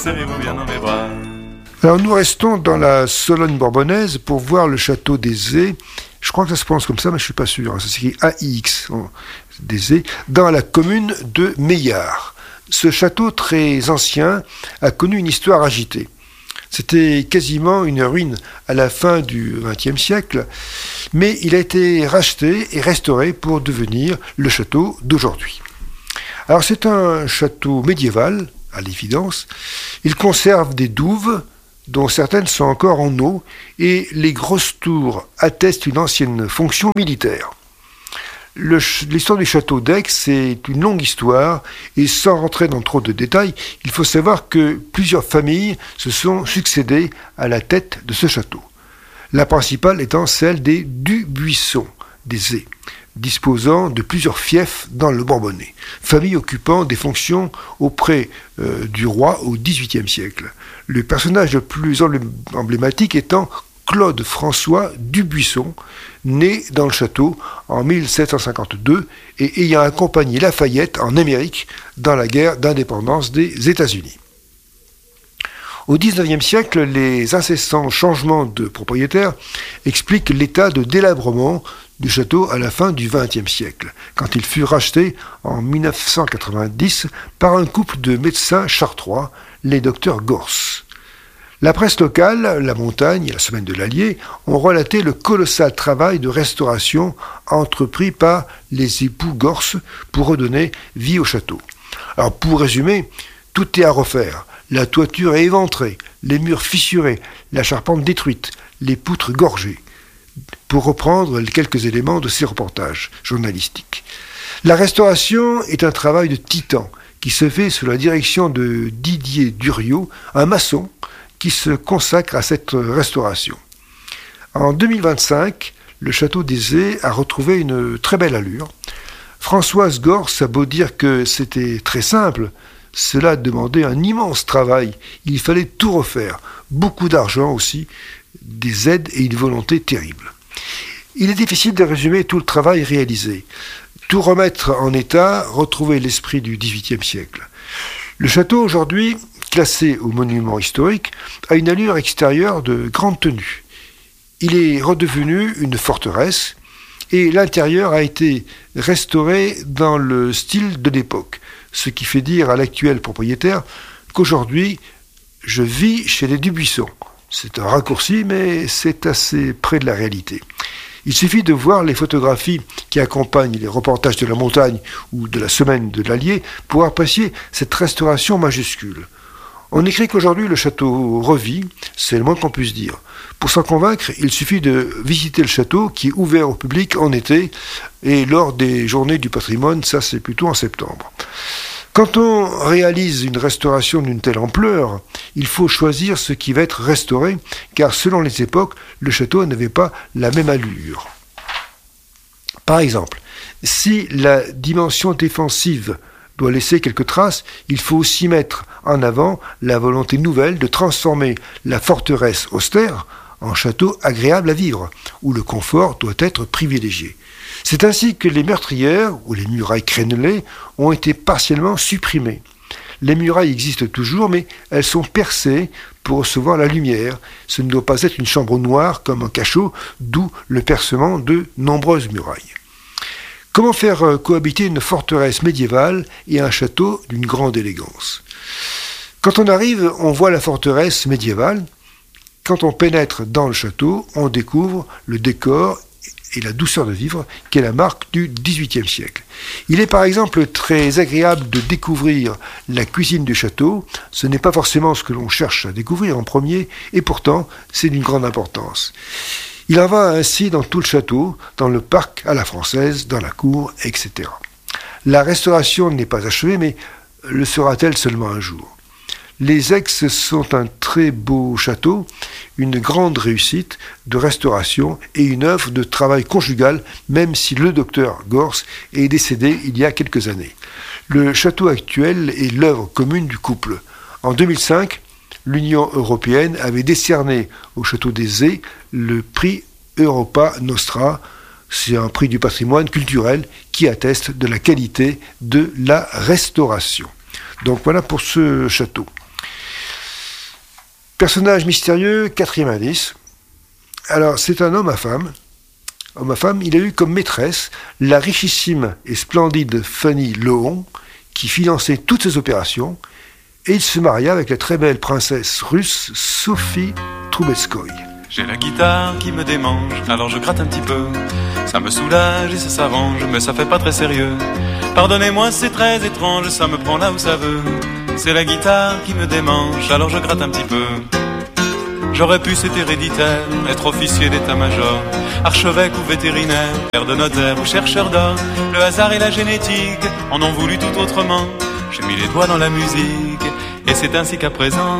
Serrez-vous bien dans mes bras. Alors nous restons dans la Sologne bourbonnaise pour voir le château des Ais. Je crois que ça se prononce comme ça, mais je ne suis pas sûr. Ça s'écrit AIX, des Ais, dans la commune de Meillard. Ce château très ancien a connu une histoire agitée. C'était quasiment une ruine à la fin du XXe siècle, mais il a été racheté et restauré pour devenir le château d'aujourd'hui. Alors c'est un château médiéval, à l'évidence. Il conserve des douves, dont certaines sont encore en eau, et les grosses tours attestent une ancienne fonction militaire. L'histoire du château d'Aix, c'est une longue histoire, et sans rentrer dans trop de détails, il faut savoir que plusieurs familles se sont succédées à la tête de ce château. La principale étant celle des Dubuisson, des Ais, disposant de plusieurs fiefs dans le Bourbonnais, famille occupant des fonctions auprès du roi au XVIIIe siècle. Le personnage le plus emblématique étant Claude François Dubuisson, né dans le château en 1752 et ayant accompagné Lafayette en Amérique dans la guerre d'indépendance des États-Unis. Au XIXe siècle, les incessants changements de propriétaires expliquent l'état de délabrement du château à la fin du XXe siècle, quand il fut racheté en 1990 par un couple de médecins chartrois, les docteurs Gors. La presse locale, La Montagne et la Semaine de l'Allier ont relaté le colossal travail de restauration entrepris par les époux Gors pour redonner vie au château. Alors pour résumer, tout est à refaire. La toiture est éventrée, les murs fissurés, la charpente détruite, les poutres gorgées, pour reprendre quelques éléments de ces reportages journalistiques. La restauration est un travail de titan qui se fait sous la direction de Didier Duriot, un maçon qui se consacre à cette restauration. En 2025, le château des Ais a retrouvé une très belle allure. Françoise Gors a beau dire que c'était très simple, cela demandait un immense travail. Il fallait tout refaire, beaucoup d'argent aussi, des aides et une volonté terrible. Il est difficile de résumer tout le travail réalisé. Tout remettre en état, retrouver l'esprit du XVIIIe siècle. Le château, aujourd'hui, classé au monument historique, a une allure extérieure de grande tenue. Il est redevenu une forteresse et l'intérieur a été restauré dans le style de l'époque, ce qui fait dire à l'actuel propriétaire qu'aujourd'hui, je vis chez les Dubuisson. C'est un raccourci, mais c'est assez près de la réalité. Il suffit de voir les photographies qui accompagnent les reportages de La Montagne ou de la Semaine de l'Allier pour apprécier cette restauration majuscule. On écrit qu'aujourd'hui le château revit, c'est le moins qu'on puisse dire. Pour s'en convaincre, il suffit de visiter le château qui est ouvert au public en été et lors des journées du patrimoine, ça c'est plutôt en septembre. Quand on réalise une restauration d'une telle ampleur, il faut choisir ce qui va être restauré, car selon les époques, le château n'avait pas la même allure. Par exemple, si la dimension défensive doit laisser quelques traces, il faut aussi mettre en avant la volonté nouvelle de transformer la forteresse austère en château agréable à vivre, où le confort doit être privilégié. C'est ainsi que les meurtrières, ou les murailles crénelées, ont été partiellement supprimées. Les murailles existent toujours, mais elles sont percées pour recevoir la lumière. Ce ne doit pas être une chambre noire comme un cachot, d'où le percement de nombreuses murailles. Comment faire cohabiter une forteresse médiévale et un château d'une grande élégance ? Quand on arrive, on voit la forteresse médiévale. Quand on pénètre dans le château, on découvre le décor et la douceur de vivre qui est la marque du XVIIIe siècle. Il est par exemple très agréable de découvrir la cuisine du château. Ce n'est pas forcément ce que l'on cherche à découvrir en premier, et pourtant c'est d'une grande importance. Il en va ainsi dans tout le château, dans le parc à la française, dans la cour, etc. La restauration n'est pas achevée, mais le sera-t-elle seulement un jour ? Les Aix sont un très beau château, une grande réussite de restauration et une œuvre de travail conjugal, même si le docteur Gors est décédé il y a quelques années. Le château actuel est l'œuvre commune du couple. En 2005, l'Union européenne avait décerné au château des Ais le prix Europa Nostra. C'est un prix du patrimoine culturel qui atteste de la qualité de la restauration. Donc voilà pour ce château. Personnage mystérieux, quatrième indice. Alors, c'est un homme à femme. Homme à femme, il a eu comme maîtresse la richissime et splendide Fanny Lohon, qui finançait toutes ses opérations, et il se maria avec la très belle princesse russe Sophie Troubetskoï. J'ai la guitare qui me démange, alors je gratte un petit peu. Ça me soulage et ça s'arrange, mais ça fait pas très sérieux. Pardonnez-moi, c'est très étrange, ça me prend là où ça veut. C'est la guitare qui me démange, alors je gratte un petit peu. J'aurais pu, c'est héréditaire, être officier d'état-major, archevêque ou vétérinaire, père de notaire ou chercheur d'or. Le hasard et la génétique en ont voulu tout autrement. J'ai mis les doigts dans la musique, et c'est ainsi qu'à présent